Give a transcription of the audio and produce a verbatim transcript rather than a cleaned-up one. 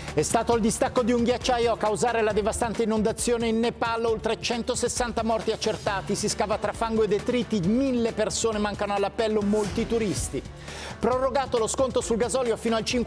È stato il distacco di un ghiacciaio a causare la devastante inondazione in Nepal, oltre centosessanta morti accertati, si scava tra fango e detriti, mille persone mancano all'appello, molti turisti. Prorogato lo sconto sul gasolio fino al cinque